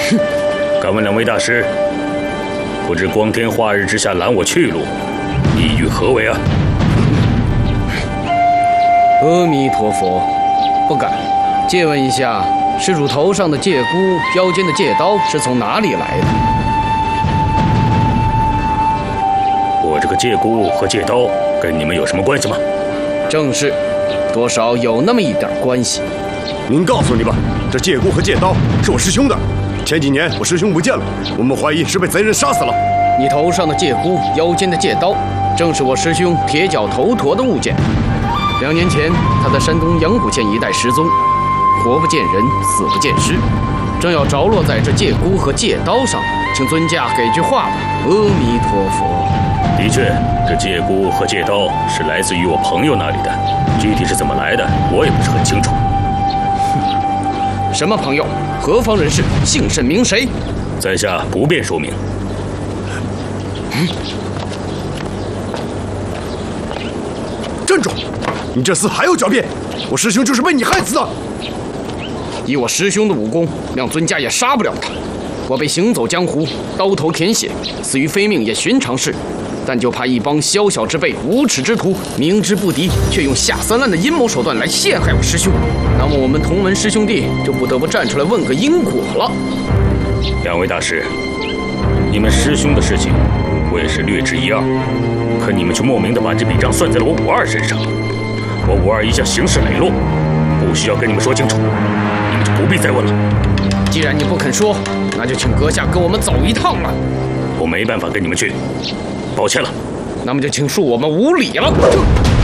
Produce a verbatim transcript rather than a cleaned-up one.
哼！敢问两位大师，不知光天化日之下拦我去路，意欲何为啊？ 阿弥陀佛，不敢。借问一下，施主头上的戒箍、腰间的戒刀是从哪里来的？ 我这个戒箍和戒刀跟你们有什么关系吗？ 正是，多少有那么一点关系。 您告诉你吧，这戒箍和戒刀是我师兄的。前几年我师兄不见了，我们怀疑是被贼人杀死了。 你头上的戒箍、腰间的戒刀，正是我师兄铁脚头陀的物件。两年前，他在山东阳谷县一带失踪，活不见人，死不见尸，正要着落在这戒箍和戒刀上，请尊驾给句话吧。阿弥陀佛。 的确，这戒箍和戒刀是来自于我朋友那里的，具体是怎么来的，我也不是很清楚。 什么朋友？何方人士？姓甚名谁？ 在下不便说明。 嗯，站住！你这厮还有狡辩！我师兄就是被你害死的。 以我师兄的武功，让尊驾也杀不了他。我被行走江湖，刀头舔血，死于非命也寻常事。但就怕一帮宵小之辈、无耻之徒，明知不敌，却用下三滥的阴谋手段来陷害我师兄。那么我们同门师兄弟就不得不站出来问个因果了。 两位大师，你们师兄的事情，我也是略知一二。可你们却莫名的把这笔账算在了我五二身上。我五二一向行事磊落，不需要跟你们说清楚，你们就不必再问了。 既然你不肯说，那就请阁下跟我们走一趟了。 我没办法跟你们去，抱歉了。 那么就请恕我们无礼了。